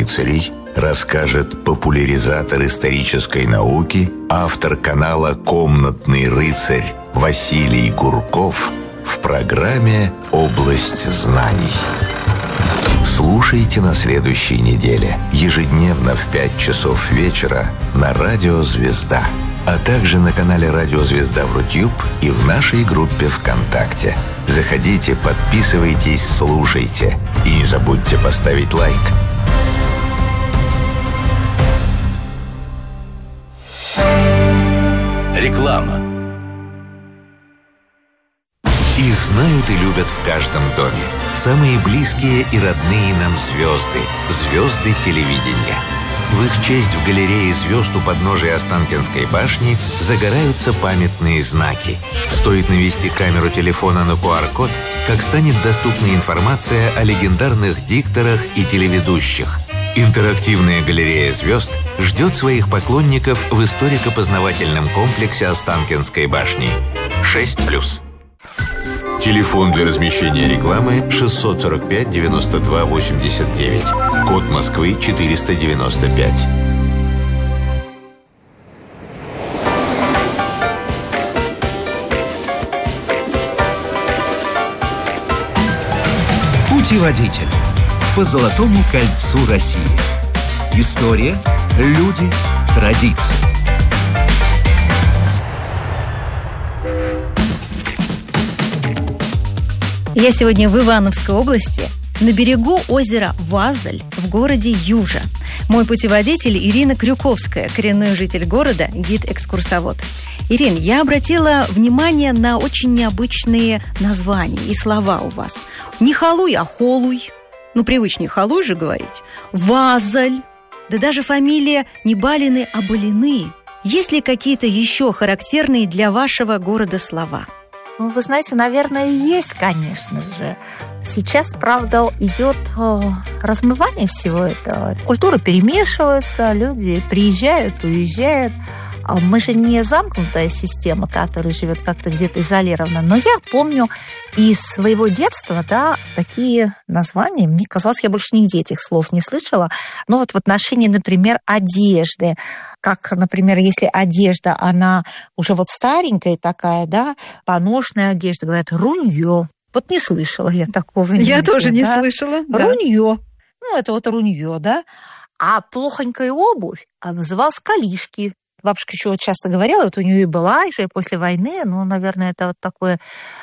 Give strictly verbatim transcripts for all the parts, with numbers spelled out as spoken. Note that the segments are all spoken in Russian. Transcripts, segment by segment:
рыцарей расскажет популяризатор исторической науки, автор канала «Комнатный рыцарь» Василий Гурков в программе «Область знаний». Слушайте на следующей неделе, ежедневно в пять часов вечера на Радио Звезда, а также на канале Радио Звезда в Рутюб и в нашей группе ВКонтакте. Заходите, подписывайтесь, слушайте. И не забудьте поставить лайк. Реклама. Их знают и любят в каждом доме. Самые близкие и родные нам звезды. Звезды телевидения. В их честь в галерее звезд у подножия Останкинской башни загораются памятные знаки. Стоит навести камеру телефона на ку ар-код, как станет доступна информация о легендарных дикторах и телеведущих. Интерактивная галерея звезд ждет своих поклонников в историко-познавательном комплексе Останкинской башни. шесть плюс. Телефон для размещения рекламы шестьсот сорок пять девяносто два восемьдесят девять. Код Москвы четыреста девяносто пять. Путеводитель по Золотому кольцу России. История, люди, традиции. Я сегодня в Ивановской области, на берегу озера Вазель в городе Южа. Мой путеводитель Ирина Крюковская, коренной житель города, гид-экскурсовод. Ирин, я обратила внимание на очень необычные названия и слова у вас. Не халуй, а холуй. Ну, привычнее халуй же говорить. Вазель. Да даже фамилия не Балины, а Балины. Есть ли какие-то еще характерные для вашего города слова? Ну, вы знаете, наверное, есть, конечно же. Сейчас, правда, идет э, размывание всего этого. Культуры перемешиваются, люди приезжают, уезжают. Мы же не замкнутая система, которая живет как-то где-то изолированно. Но я помню из своего детства, да, такие названия. Мне казалось, я больше нигде этих слов не слышала. Но вот в отношении, например, одежды. Как, например, если одежда, она уже вот старенькая такая, да, поношенная одежда, говорят, рунье. Вот не слышала я такого. Я нигде, тоже не да? слышала. Да. Рунье. Ну, это вот рунье, да. А плохонькая обувь, она называлась калишки. Бабушка еще вот часто говорила, вот у нее и была еще после войны, ну, наверное, это вот такое,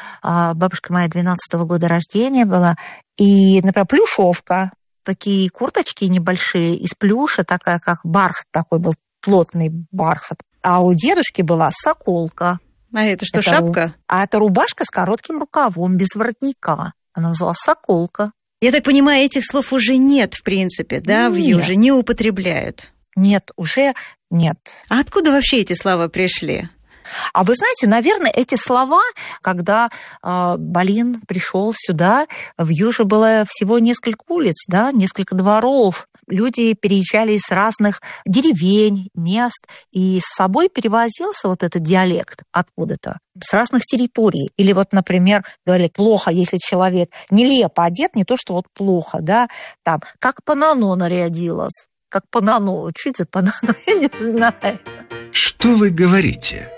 бабушка моя двенадцатого года рождения была, и, например, плюшовка, такие курточки небольшие из плюша, такая, как бархат такой был, плотный бархат. А у дедушки была соколка. А это что, это, шапка? А это рубашка с коротким рукавом, без воротника. Она называлась соколка. Я так понимаю, этих слов уже нет, в принципе, да, нет. В Юже, не употребляют. Нет, уже нет. А откуда вообще эти слова пришли? А вы знаете, наверное, эти слова, когда э, Балин пришел сюда, в Юже было всего несколько улиц, да, несколько дворов. Люди переезжали из разных деревень, мест, и с собой перевозился вот этот диалект откуда-то, с разных территорий. Или вот, например, говорили, плохо, если человек нелепо одет, не то, что вот плохо, да, там, как Панано нарядилась. Как Панано. Что это Панано? Я не знаю. Что вы говорите?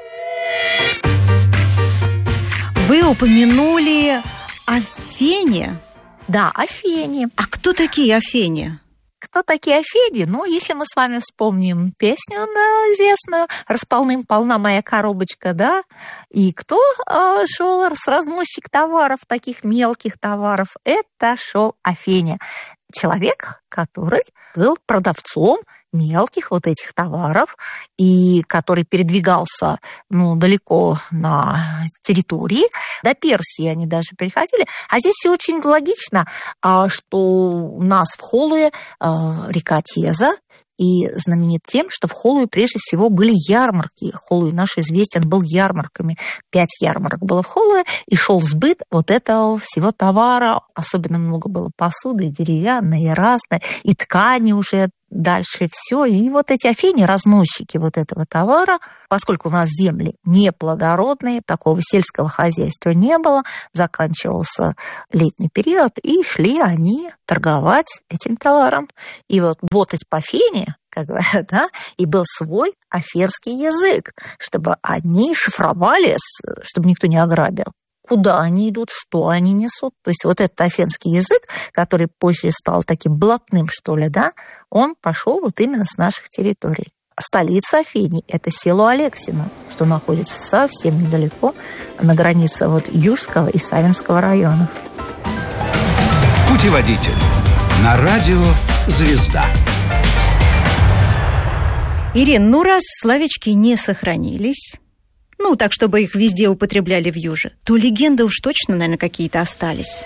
Вы упомянули о фене. Да, о фене. А кто такие афени? Кто такие афени? Ну, если мы с вами вспомним песню да, известную «Располным-полна моя коробочка», да? И кто э, шел с разносчик товаров, таких мелких товаров? Это шел Афеня. Человек, который был продавцом мелких вот этих товаров и который передвигался ну, далеко на территории. До Персии они даже переходили. А здесь все очень логично, что у нас в Холуе река Теза, и знаменит тем, что в Холуе прежде всего были ярмарки. Холуй наш известен был ярмарками. Пять ярмарок было в Холуе, и шел сбыт вот этого всего товара. Особенно много было посуды, и деревянной, и разной, и ткани уже дальше все. И вот эти афини, разносчики вот этого товара, поскольку у нас земли неплодородные, такого сельского хозяйства не было, заканчивался летний период, и шли они торговать этим товаром. И вот ботать по фене, как говорят, да, и был свой афенский язык, чтобы они шифровали, чтобы никто не ограбил. Куда они идут, что они несут. То есть вот этот афенский язык, который позже стал таким блатным, что ли, да, он пошел вот именно с наших территорий. Столица Афини – это село Алексино, что находится совсем недалеко на границе вот Южского и Савинского районов. Путеводитель на радио «Звезда». Ирин, ну раз словечки не сохранились, ну так, чтобы их везде употребляли в Юже, то легенды уж точно, наверное, какие-то остались.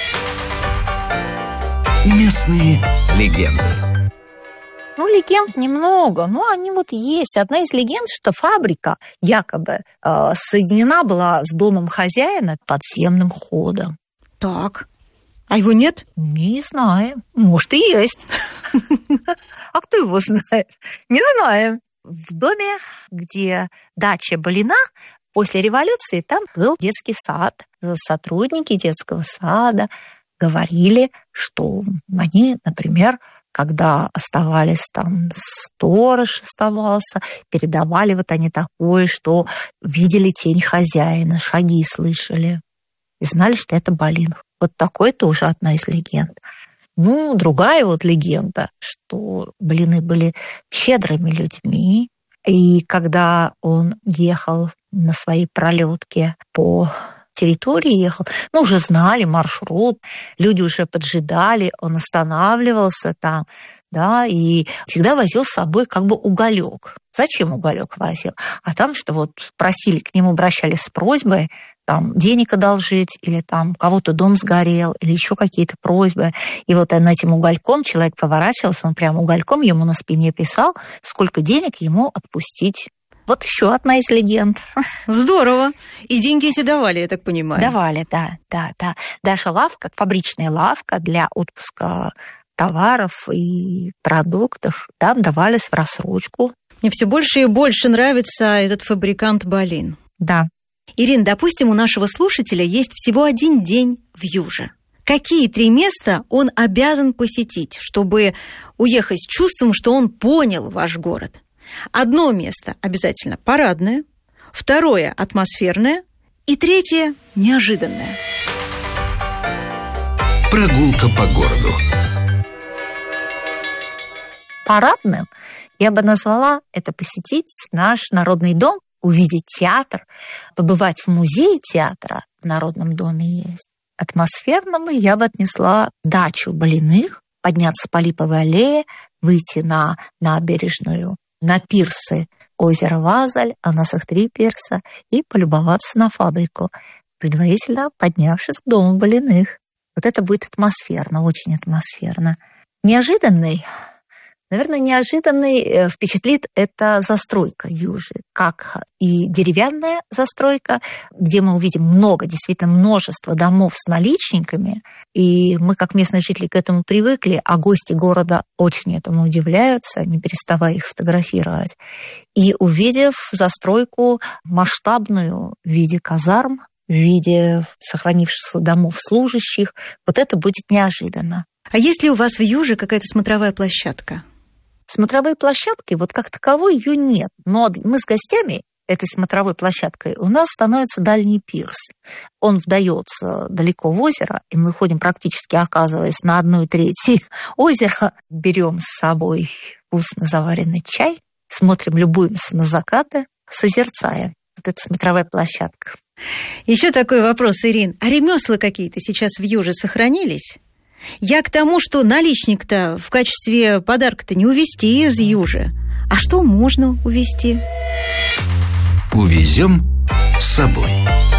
Местные легенды. Ну, легенд немного, но они вот есть. Одна из легенд, что фабрика якобы э, соединена была с домом хозяина подземным ходом. Так, а его нет? Не знаю. Может, и есть. А кто его знает? Не знаем. В доме, где дача Балина, после революции там был детский сад. Сотрудники детского сада говорили, что они, например, когда оставались там, сторож оставался, передавали вот они такое, что видели тень хозяина, шаги слышали. И знали, что это Балин. Вот такой тоже одна из легенд. Ну, другая вот легенда, что Балины были щедрыми людьми, и когда он ехал на своей пролетке по территории, ехал, ну, уже знали маршрут, люди уже поджидали, он останавливался там, да, и всегда возил с собой как бы уголек. Зачем уголек возил? А там, что вот просили, к нему обращались с просьбой, там, денег одолжить, или там кого-то дом сгорел, или еще какие-то просьбы. И вот над этим угольком человек поворачивался, он прямо угольком ему на спине писал, сколько денег ему отпустить. Вот еще одна из легенд. Здорово. И деньги эти давали, я так понимаю. Давали, да, да, да. Даже лавка, фабричная лавка для отпуска товаров и продуктов, там давались в рассрочку. Мне все больше и больше нравится этот фабрикант Балин. Да. Ирин, допустим, у нашего слушателя есть всего один день в Юже. Какие три места он обязан посетить, чтобы уехать с чувством, что он понял ваш город? Одно место обязательно парадное, второе атмосферное и третье неожиданное. Прогулка по городу. Парадным я бы назвала это посетить наш Народный дом, увидеть театр, побывать в музее театра в Народном доме есть. Атмосферному я бы отнесла дачу Балиных, подняться по Липовой аллее, выйти на набережную, на пирсы озера Вазаль, а у нас их три пирса, и полюбоваться на фабрику, предварительно поднявшись к дому Балиных. Вот это будет атмосферно, очень атмосферно. Неожиданный, наверное, неожиданный впечатлит это застройка Южи, как и деревянная застройка, где мы увидим много, действительно множество домов с наличниками, и мы, как местные жители, к этому привыкли, а гости города очень этому удивляются, не переставая их фотографировать. И увидев застройку масштабную в виде казарм, в виде сохранившихся домов служащих, вот это будет неожиданно. А есть ли у вас в Юже какая-то смотровая площадка? Смотровой площадки вот как таковой ее нет. Но мы с гостями этой смотровой площадкой у нас становится дальний пирс. Он вдается далеко в озеро, и мы ходим практически, оказываясь на одной трети озера, берем с собой вкусно заваренный чай, смотрим, любуемся на закаты, созерцая. Вот это смотровая площадка. Еще такой вопрос, Ирин. А ремесла какие-то сейчас в Юже сохранились? Я к тому, что наличник-то в качестве подарка-то не увезти из Южи. А что можно увезти? Увезем с собой.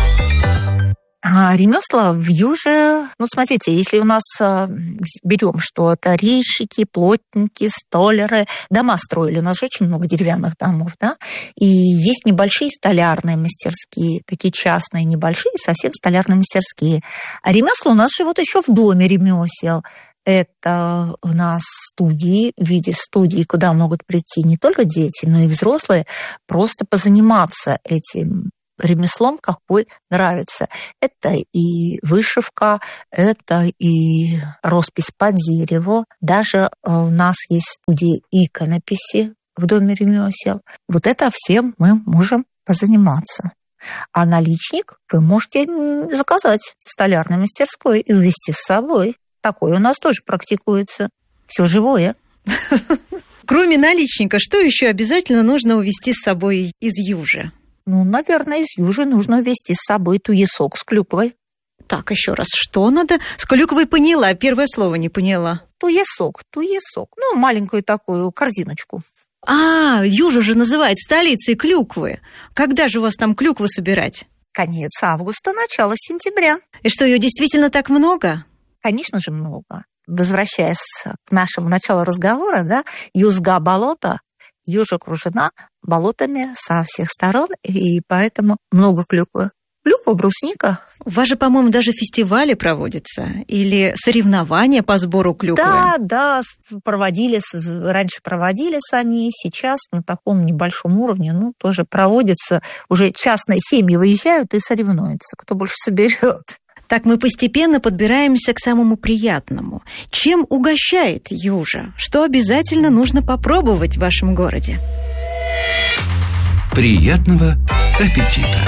А ремесла в Юже, ну, смотрите, если у нас берем, что это резчики, плотники, столяры, дома строили, у нас же очень много деревянных домов, да, и есть небольшие столярные мастерские, такие частные, небольшие, совсем столярные мастерские. А ремесла у нас живут еще в доме ремесел. Это у нас студии, в виде студии, куда могут прийти не только дети, но и взрослые, просто позаниматься этим ремеслом, какой нравится. Это и вышивка, это и роспись по дереву. Даже у нас есть студия иконописи в Доме ремесел. Вот это всем мы можем позаниматься. А наличник вы можете заказать в столярной мастерской и увезти с собой. Такое у нас тоже практикуется. Все живое. Кроме наличника, что еще обязательно нужно увезти с собой из Южа? Ну, наверное, из Южи нужно увезти с собой туесок с клюквой. Так, еще раз, что надо? С клюквой поняла, первое слово не поняла. Туесок, туесок. Ну, маленькую такую корзиночку. А, Южа же называют столицей клюквы. Когда же у вас там клюкву собирать? Конец августа, начало сентября. И что, ее действительно так много? Конечно же, много. Возвращаясь к нашему началу разговора, да, Юзга болото, Южа окружена болотами со всех сторон, и поэтому много клюквы. Клюква, брусника. У вас же, по-моему, даже фестивали проводятся или соревнования по сбору клюквы. Да, да, проводились, раньше проводились они, сейчас на таком небольшом уровне, ну, тоже проводятся. Уже частные семьи выезжают и соревнуются, кто больше соберет. Так мы постепенно подбираемся к самому приятному. Чем угощает Южа? Что обязательно нужно попробовать в вашем городе? Приятного аппетита!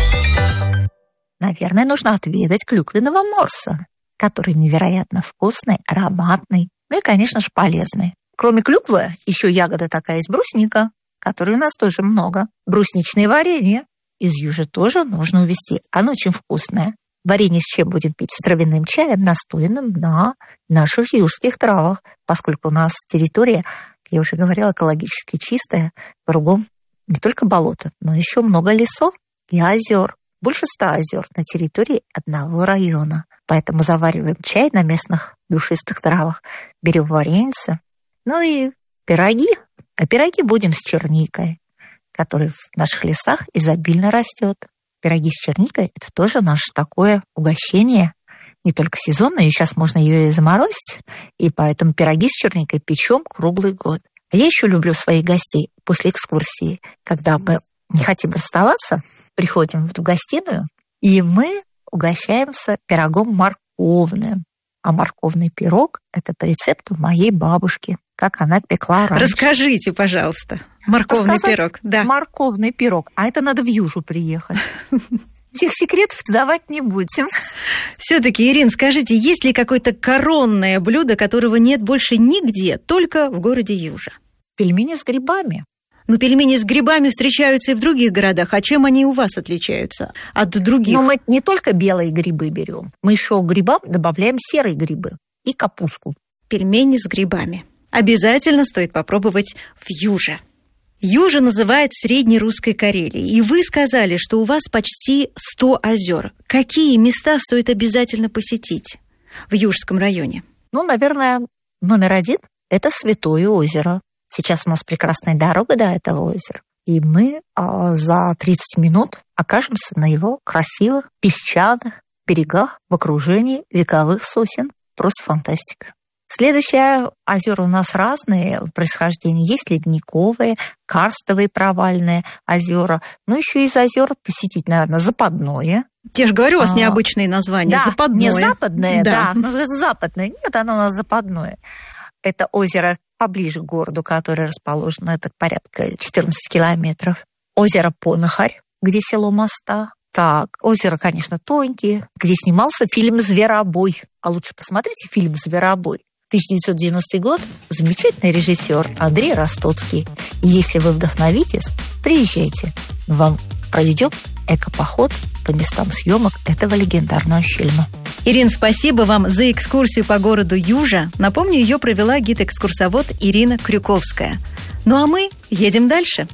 Наверное, нужно отведать клюквенного морса, который невероятно вкусный, ароматный, ну и, конечно же, полезный. Кроме клюквы, еще ягода такая есть брусника, которой у нас тоже много. Брусничное варенье из Южи тоже нужно увезти. Оно очень вкусное. Варенье с чем будем пить? С травяным чаем, настоянным на наших южских травах, поскольку у нас территория, я уже говорила, экологически чистая, кругом не только болото, но еще много лесов и озер. Больше ста озер на территории одного района. Поэтому завариваем чай на местных душистых травах, берем варенье, ну и пироги. А пироги будем с черникой, который в наших лесах изобильно растет. Пироги с черникой – это тоже наше такое угощение, не только сезонное, и сейчас можно ее и заморозить, и поэтому пироги с черникой печем круглый год. А я еще люблю своих гостей после экскурсии, когда мы не хотим расставаться, приходим в гостиную, и мы угощаемся пирогом морковным. А морковный пирог – это по рецепту моей бабушки, как она пекла раньше. Расскажите, пожалуйста. Морковный Рассказать пирог. Да. Морковный пирог. А это надо в Южу приехать. Всех секретов давать не будем. Все-таки, Ирин, скажите, есть ли какое-то коронное блюдо, которого нет больше нигде, только в городе Южа? Пельмени с грибами. Ну, пельмени с грибами встречаются и в других городах. А чем они у вас отличаются от других? Но мы не только белые грибы берем. Мы еще к грибам добавляем серые грибы и капусту. Пельмени с грибами. Обязательно стоит попробовать в Юже. Южа называют Средней Русской Карелией. И вы сказали, что у вас почти сто озер. Какие места стоит обязательно посетить в Южском районе? Ну, наверное, номер один – это Святое озеро. Сейчас у нас прекрасная дорога до этого озера. И мы а, за тридцать минут окажемся на его красивых песчаных берегах в окружении вековых сосен. Просто фантастика. Следующие озера у нас разные происхождения. Есть ледниковые, карстовые провальные озера. Ну, еще из озер посетить, наверное, Западное. Я же говорю, у вас а, необычные названия. Да, Западное. Не западное, да. да. Но западное. Нет, оно у нас Западное. Это озеро поближе к городу, которое расположено, это порядка четырнадцать километров. Озеро Понахарь, где село Моста. Так, озеро, конечно, Тоньки, где снимался фильм «Зверобой». А лучше посмотрите фильм «Зверобой». тысяча девятьсот девяностый год. Замечательный режиссер Андрей Ростоцкий. И если вы вдохновитесь, приезжайте. Вам проведем экопоход по местам съемок этого легендарного фильма. Ирин, спасибо вам за экскурсию по городу Южа. Напомню, ее провела гид-экскурсовод Ирина Крюковская. Ну а мы едем дальше.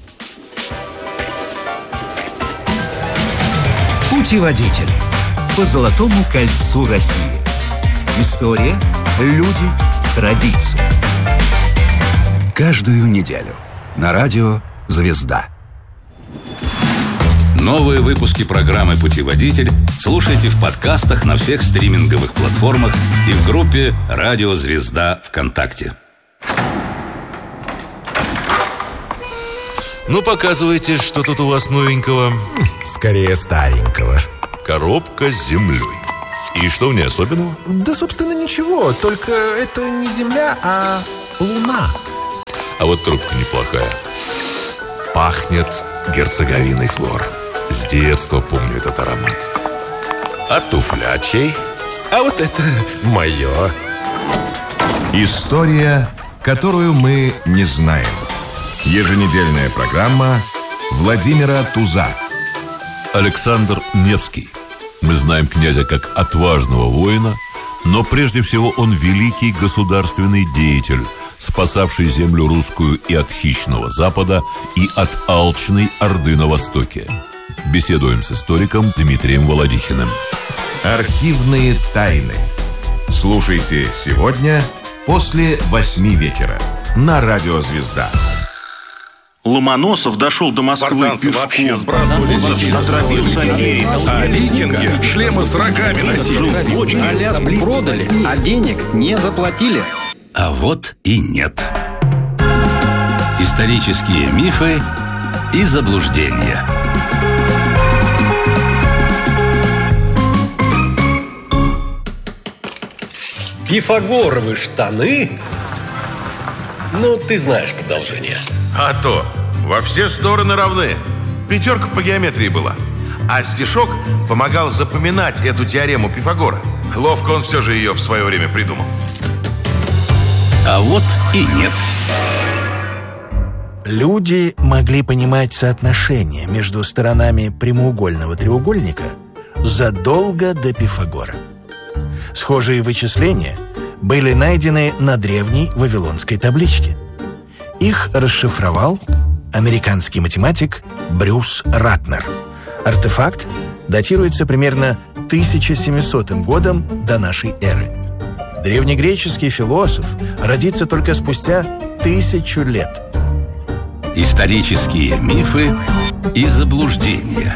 Путеводитель по Золотому кольцу России. История, люди, традиции. Каждую неделю на радио «Звезда». Новые выпуски программы «Путеводитель» слушайте в подкастах на всех стриминговых платформах и в группе «Радио Звезда» ВКонтакте. Ну, показывайте, что тут у вас новенького. Скорее старенького. Коробка с землей. И что в ней особенного? Да, собственно, ничего. Только это не земля, а луна. А вот трубка неплохая. Пахнет герцоговиной флор. С детства помню этот аромат. А туфля чей? А вот это мое. История, которую мы не знаем. Еженедельная программа Владимира Туза. Александр Невский. Мы знаем князя как отважного воина, но прежде всего он великий государственный деятель, спасавший землю русскую и от хищного Запада, и от алчной Орды на Востоке. Беседуем с историком Дмитрием Володихиным. Архивные тайны. Слушайте сегодня после восьми вечера на Радио Звезда. Ломоносов дошел до Москвы пешком. Отравился Америкой. А викинги шлемы с рогами носили. Аляску продали, а денег не заплатили. А вот и нет. Исторические мифы и заблуждения. Пифагоровы штаны? Ну, ты знаешь продолжение. А то, во все стороны равны. Пятерка по геометрии была. А стишок помогал запоминать эту теорему Пифагора. Ловко он все же ее в свое время придумал. А вот и нет. Люди могли понимать соотношение между сторонами прямоугольного треугольника задолго до Пифагора. Схожие вычисления были найдены на древней вавилонской табличке. Их расшифровал американский математик Брюс Ратнер. Артефакт датируется примерно тысяча семисотым годом до нашей эры. Древнегреческий философ родится только спустя тысячу лет. Исторические мифы и заблуждения.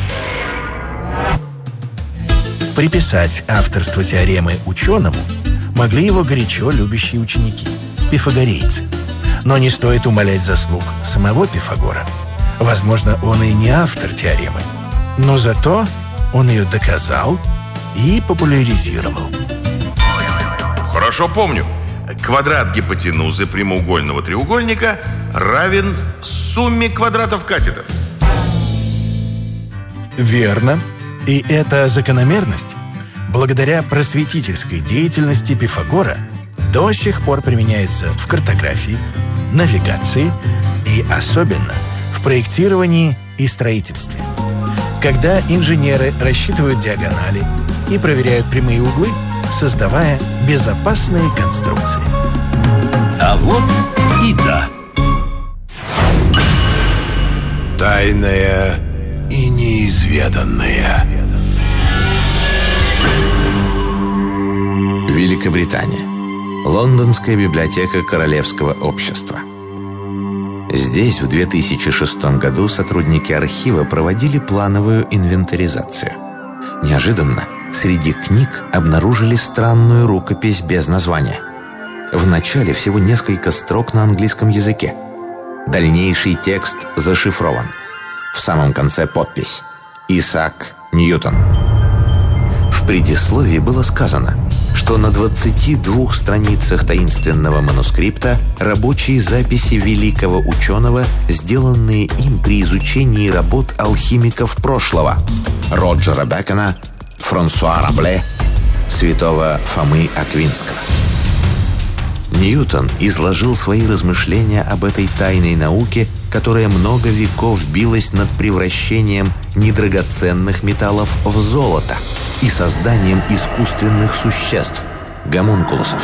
Приписать авторство теоремы ученому могли его горячо любящие ученики, пифагорейцы. Но не стоит умалять заслуг самого Пифагора. Возможно, он и не автор теоремы, но зато он ее доказал и популяризировал. Хорошо помню. Квадрат гипотенузы прямоугольного треугольника равен сумме квадратов катетов. Верно. И эта закономерность, благодаря просветительской деятельности Пифагора, до сих пор применяется в картографии, навигации и особенно в проектировании и строительстве. Когда инженеры рассчитывают диагонали и проверяют прямые углы, создавая безопасные конструкции. А вот и да. Тайное и неизведанное. Великобритания. Лондонская библиотека Королевского общества. Здесь в две тысячи шестом году сотрудники архива проводили плановую инвентаризацию. Неожиданно среди книг обнаружили странную рукопись без названия. В начале всего несколько строк на английском языке. Дальнейший текст зашифрован. В самом конце подпись «Исаак Ньютон». В предисловии было сказано, что на двадцати двух страницах таинственного манускрипта рабочие записи великого ученого, сделанные им при изучении работ алхимиков прошлого Роджера Бекона, Франсуа Рабле, святого Фомы Аквинского. Ньютон изложил свои размышления об этой тайной науке, которая много веков билась над превращением недрагоценных металлов в золото и созданием искусственных существ – гомункулусов.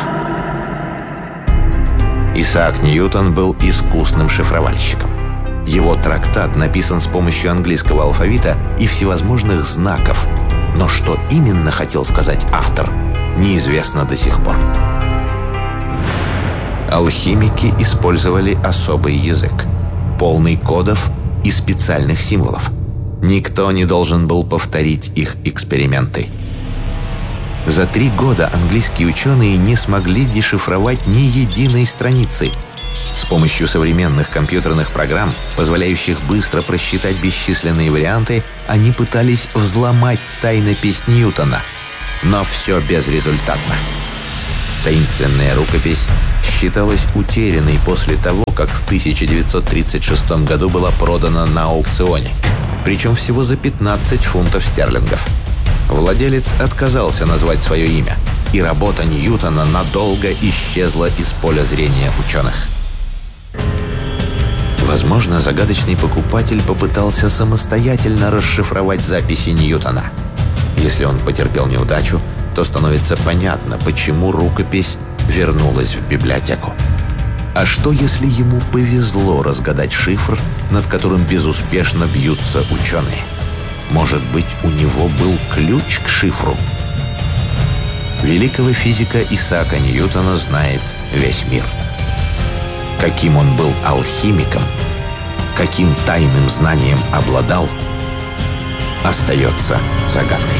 Исаак Ньютон был искусным шифровальщиком. Его трактат написан с помощью английского алфавита и всевозможных знаков, но что именно хотел сказать автор, неизвестно до сих пор. Алхимики использовали особый язык, полный кодов и специальных символов. Никто не должен был повторить их эксперименты. За три года английские ученые не смогли дешифровать ни единой страницы. С помощью современных компьютерных программ, позволяющих быстро просчитать бесчисленные варианты, они пытались взломать тайнопись Ньютона. Но все безрезультатно. Таинственная рукопись считалась утерянной после того, как в тысяча девятьсот тридцать шестом году была продана на аукционе. Причем всего за пятнадцать фунтов стерлингов. Владелец отказался назвать свое имя, и работа Ньютона надолго исчезла из поля зрения ученых. Возможно, загадочный покупатель попытался самостоятельно расшифровать записи Ньютона. Если он потерпел неудачу, то становится понятно, почему рукопись вернулась в библиотеку. А что, если ему повезло разгадать шифр, над которым безуспешно бьются ученые? Может быть, у него был ключ к шифру? Великого физика Исаака Ньютона знает весь мир. Каким он был алхимиком, каким тайным знанием обладал, остается загадкой.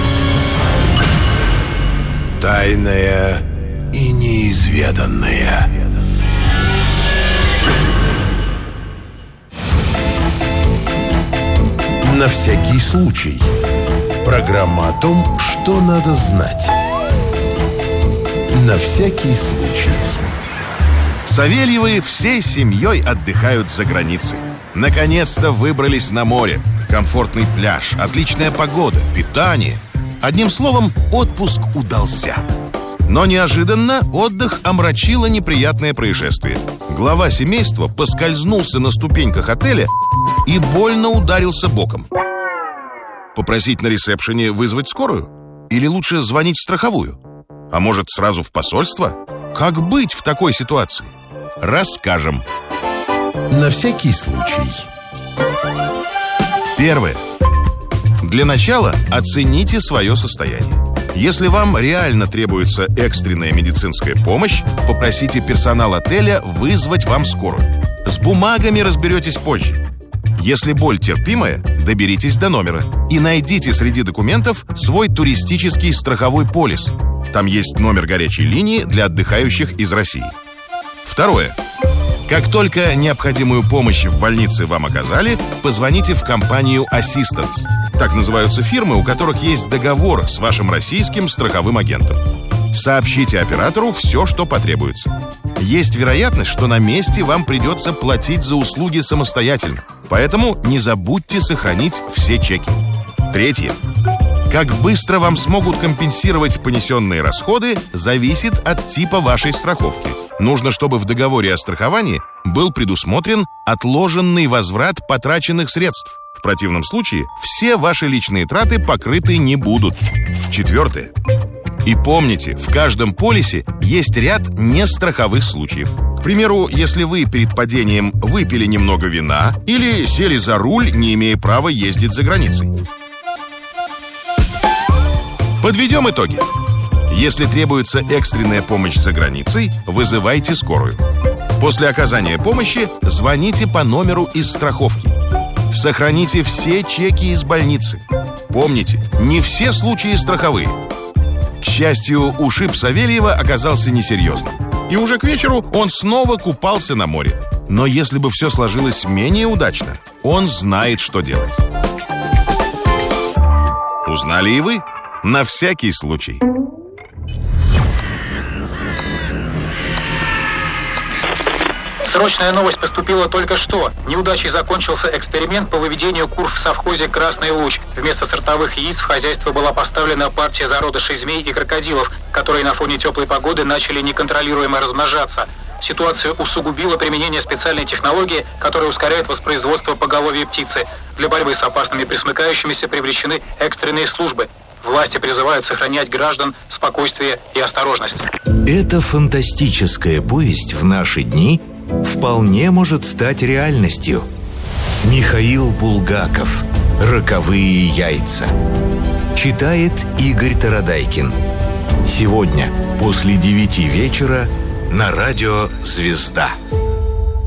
Тайное и неизведанное. На всякий случай. Программа о том, что надо знать. На всякий случай. Савельевы всей семьей отдыхают за границей. Наконец-то выбрались на море. Комфортный пляж, отличная погода, питание. Одним словом, отпуск удался. Но неожиданно отдых омрачило неприятное происшествие. Глава семейства поскользнулся на ступеньках отеля и больно ударился боком. Попросить на ресепшене вызвать скорую? Или лучше звонить в страховую? А может, сразу в посольство? Как быть в такой ситуации? Расскажем. На всякий случай. Первое. Для начала оцените свое состояние. Если вам реально требуется экстренная медицинская помощь, попросите персонал отеля вызвать вам скорую. С бумагами разберетесь позже. Если боль терпимая, доберитесь до номера и найдите среди документов свой туристический страховой полис. Там есть номер горячей линии для отдыхающих из России. Второе. Как только необходимую помощь в больнице вам оказали, позвоните в компанию Assistance. Так называются фирмы, у которых есть договор с вашим российским страховым агентом. Сообщите оператору все, что потребуется. Есть вероятность, что на месте вам придется платить за услуги самостоятельно. Поэтому не забудьте сохранить все чеки. Третье. Как быстро вам смогут компенсировать понесенные расходы, зависит от типа вашей страховки. Нужно, чтобы в договоре о страховании был предусмотрен отложенный возврат потраченных средств. В противном случае все ваши личные траты покрыты не будут. Четвертое. И помните, в каждом полисе есть ряд нестраховых случаев. К примеру, если вы перед падением выпили немного вина или сели за руль, не имея права ездить за границей. Подведем итоги. Если требуется экстренная помощь за границей, вызывайте скорую. После оказания помощи звоните по номеру из страховки. Сохраните все чеки из больницы. Помните, не все случаи страховые. К счастью, ушиб Савельева оказался несерьезным. И уже к вечеру он снова купался на море. Но если бы все сложилось менее удачно, он знает, что делать. Узнали и вы? На всякий случай. Срочная новость поступила только что. Неудачей закончился эксперимент по выведению кур в совхозе «Красный луч». Вместо сортовых яиц в хозяйство была поставлена партия зародышей змей и крокодилов, которые на фоне теплой погоды начали неконтролируемо размножаться. Ситуацию усугубило применение специальной технологии, которая ускоряет воспроизводство поголовья птицы. Для борьбы с опасными пресмыкающимися привлечены экстренные службы. Власти призывают сохранять граждан спокойствие и осторожность. Эта фантастическая повесть в наши дни вполне может стать реальностью. Михаил Булгаков. «Роковые яйца». Читает Игорь Тарадайкин. Сегодня после девяти вечера на радио «Звезда».